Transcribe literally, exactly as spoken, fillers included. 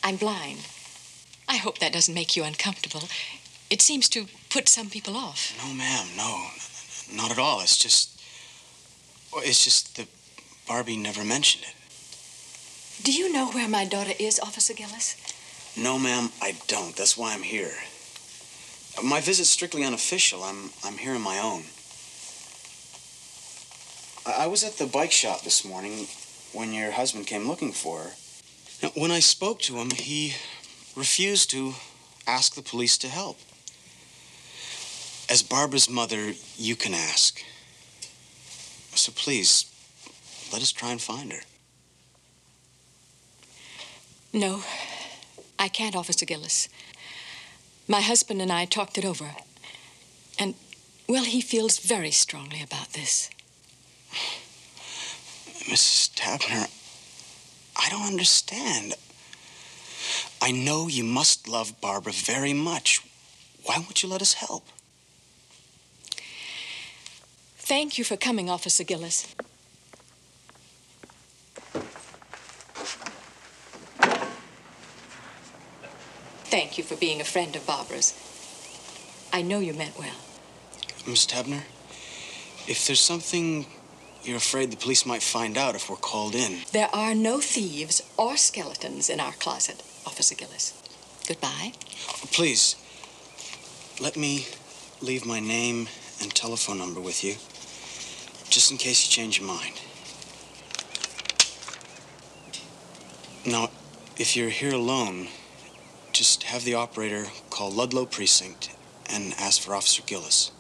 I'm blind. I hope that doesn't make you uncomfortable. It seems to put some people off. No, ma'am, no. Not at all. It's just... It's just that Barbie never mentioned it. Do you know where my daughter is, Officer Gillis? No, ma'am, I don't. That's why I'm here. My visit's strictly unofficial. I'm, I'm here on my own. I, I was at the bike shop this morning when your husband came looking for her. Now, when I spoke to him, he refused to ask the police to help. As Barbara's mother, you can ask. So please, let us try and find her. No, I can't, Officer Gillis. My husband and I talked it over. And, well, he feels very strongly about this. Missus Tabner, I don't understand. I know you must love Barbara very much. Why won't you let us help? Thank you for coming, Officer Gillis. Thank you for being a friend of Barbara's. I know you meant well. Miss Tabner, if there's something you're afraid the police might find out if we're called in... There are no thieves or skeletons in our closet, Officer Gillis. Goodbye. Please, let me leave my name and telephone number with you, just in case you change your mind. Now, if you're here alone, just have the operator call Ludlow Precinct and ask for Officer Gillis.